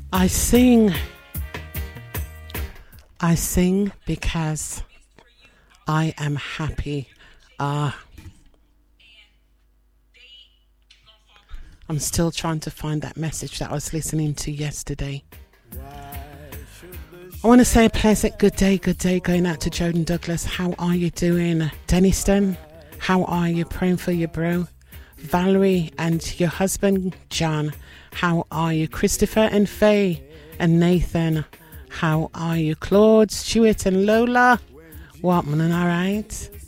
I sing because I am happy. I'm still trying to find that message that I was listening to yesterday. I want to say a pleasant good day going out to Jordan Douglas. How are you doing? Denniston, how are you? Praying for your bro. Valerie and your husband John, how are you? Christopher and Faye and Nathan, how are you? Claude, Stuart and Lola, what man, alright?